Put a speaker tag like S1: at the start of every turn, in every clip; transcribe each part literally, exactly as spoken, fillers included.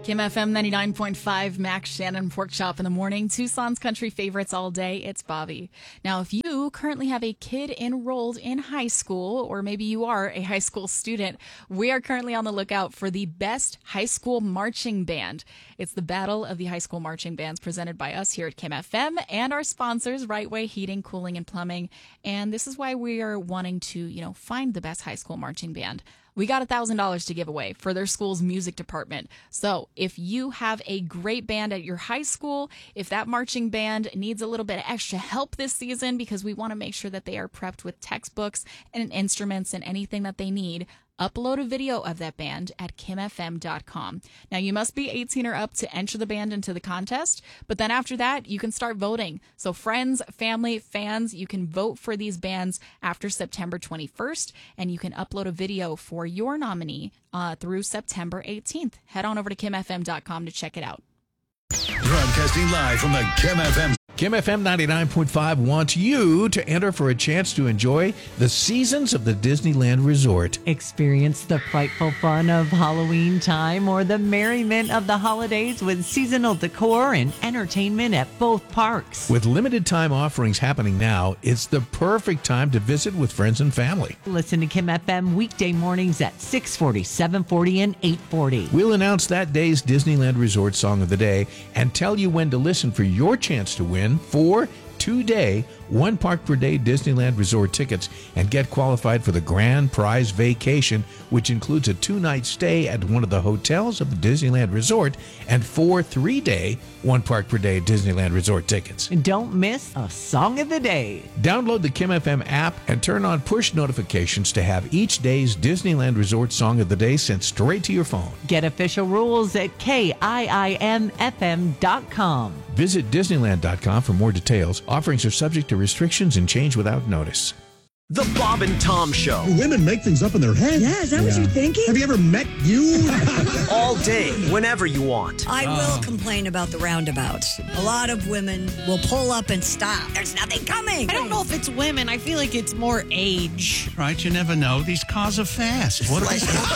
S1: Kim F M ninety-nine point five, Max Shannon Pork Chop in the morning. Tucson's country favorites all day. It's Bobby. Now, if you currently have a kid enrolled in high school, or maybe you are a high school student, we are currently on the lookout for the best high school marching band. It's the Battle of the High School Marching Bands presented by us here at Kim F M and our sponsors, Right Way Heating, Cooling, and Plumbing. And this is why we are wanting to, you know, find the best high school marching band. We got one thousand dollars to give away for their school's music department. So if you have a great band at your high school, if that marching band needs a little bit of extra help this season, because we want to make sure that they are prepped with textbooks and instruments and anything that they need, upload a video of that band at kim f m dot com. Now, you must be eighteen or up to enter the band into the contest, but then after that, you can start voting. So friends, family, fans, you can vote for these bands after September twenty-first, and you can upload a video for your nominee uh, through September eighteenth. Head on over to kim f m dot com to check it out.
S2: Broadcasting live from the Kim F M.
S3: Kim F M ninety-nine point five wants you to enter for a chance to enjoy the seasons of the Disneyland Resort.
S4: Experience the frightful fun of Halloween time or the merriment of the holidays with seasonal decor and entertainment at both parks.
S3: With limited time offerings happening now, it's the perfect time to visit with friends and family.
S4: Listen to Kim F M weekday mornings at six forty, seven forty, and eight forty.
S3: We'll announce that day's Disneyland Resort Song of the Day and tell you when to listen for your chance to win four two-day, one park per day Disneyland Resort tickets and get qualified for the grand prize vacation, which includes a two-night stay at one of the hotels of the Disneyland Resort and four three-day, one park per day Disneyland Resort tickets.
S4: And don't miss a Song of the Day.
S3: Download the Kim F M app and turn on push notifications to have each day's Disneyland Resort Song of the Day sent straight to your phone.
S4: Get official rules at K I I M F M dot com.
S3: Visit Disneyland dot com for more details. Offerings are subject to restrictions and change without notice.
S5: The Bob and Tom Show.
S6: Women make things up in their head.
S7: Yeah, is that yeah. what you're thinking?
S6: Have you ever met you?
S5: All day, whenever you want.
S7: I will uh. complain about the roundabouts. A lot of women will pull up and stop. There's nothing coming.
S8: I don't know if it's women. I feel like it's more age.
S9: Right, you never know. These cars are fast. What are
S10: they?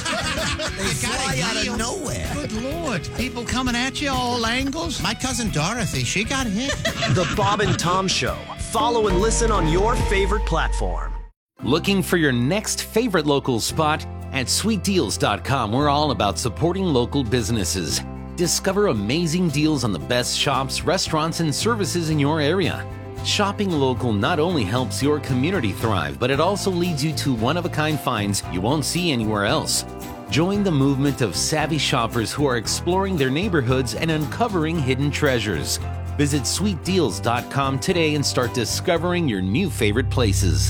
S10: They fly out of nowhere.
S9: Good Lord. People coming at you all angles. My cousin Dorothy, she got hit.
S5: The Bob and Tom Show. Follow and listen on your favorite platform.
S11: Looking for your next favorite local spot? At sweet deals dot com, we're all about supporting local businesses. Discover amazing deals on the best shops, restaurants, and services in your area. Shopping local not only helps your community thrive, but it also leads you to one-of-a-kind finds you won't see anywhere else. Join the movement of savvy shoppers who are exploring their neighborhoods and uncovering hidden treasures. Visit sweet deals dot com today and start discovering your new favorite places.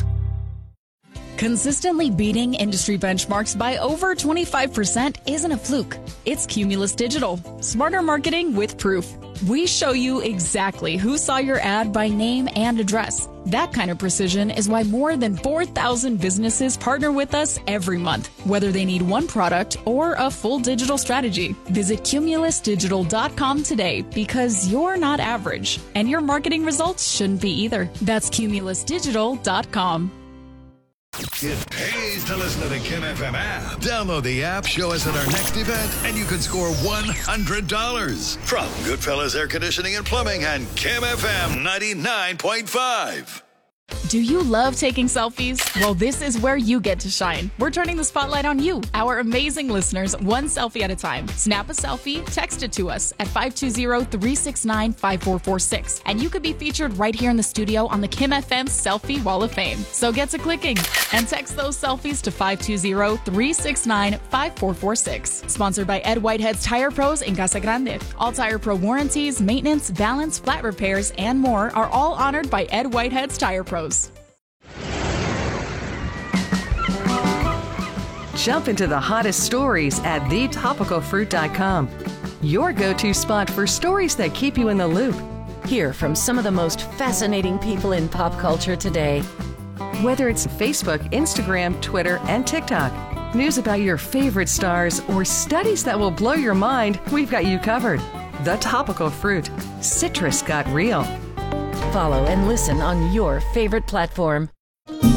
S1: Consistently beating industry benchmarks by over twenty-five percent isn't a fluke. It's Cumulus Digital. Smarter marketing with proof. We show you exactly who saw your ad by name and address. That kind of precision is why more than four thousand businesses partner with us every month, whether they need one product or a full digital strategy. Visit cumulus digital dot com today, because you're not average, and your marketing results shouldn't be either. That's cumulus digital dot com.
S2: It pays to listen to the Kim F M app. Download the app, show us at our next event, and you can score one hundred dollars from Goodfellas Air Conditioning and Plumbing and Kim F M ninety-nine point five.
S1: Do you love taking selfies? Well, this is where you get to shine. We're turning the spotlight on you, our amazing listeners, one selfie at a time. Snap a selfie, text it to us at five two zero, three six nine, five four four six, and you could be featured right here in the studio on the Kim F M Selfie Wall of Fame. So get to clicking and text those selfies to five two zero, three six nine, five four four six. Sponsored by Ed Whitehead's Tire Pros in Casa Grande. All Tire Pro warranties, maintenance, balance, flat repairs, and more are all honored by Ed Whitehead's Tire Pros.
S12: Jump into the hottest stories at the topical fruit dot com. Your go-to spot for stories that keep you in the loop.
S13: Hear from some of the most fascinating people in pop culture today.
S12: Whether it's Facebook, Instagram, Twitter, and TikTok, news about your favorite stars, or studies that will blow your mind, we've got you covered. The Topical Fruit. Citrus got real.
S13: Follow and listen on your favorite platform.